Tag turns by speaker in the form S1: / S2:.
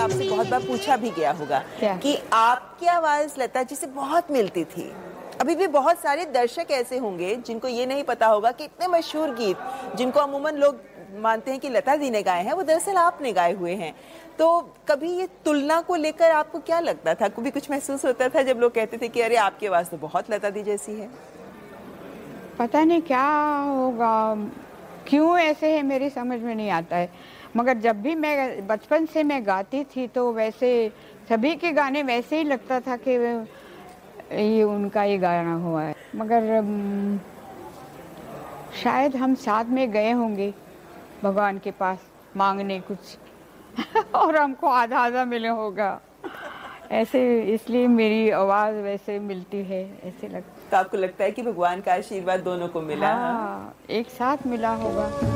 S1: आपसे बहुत बार पूछा भी गया होगा कि आपकी आवाज लता जी से बहुत मिलती थी। अभी भी बहुत सारे दर्शक ऐसे होंगे जिनको ये नहीं पता होगा कि इतने मशहूर गीत जिनको अमूमन लोग मानते हैं कि लता जी ने गाए हैं, वो दरअसल आपने गाए हुए हैं। तो कभी ये तुलना को लेकर आपको क्या लगता था? कभी कुछ महसूस होता था जब लोग कहते थे कि अरे आपकी आवाज तो बहुत लता दी जैसी है?
S2: पता नहीं क्या होगा, क्यों ऐसे है, मेरी समझ में नहीं आता है। मगर जब भी मैं बचपन से मैं गाती थी तो वैसे सभी के गाने वैसे ही लगता था कि ये उनका ही गाना हुआ है। मगर शायद हम साथ में गए होंगे भगवान के पास मांगने कुछ और हमको आधा आधा मिले होगा ऐसे, इसलिए मेरी आवाज़ वैसे मिलती है, ऐसे लगता।
S1: तो आपको लगता है कि भगवान का आशीर्वाद दोनों को मिला?
S2: हाँ, एक साथ मिला होगा।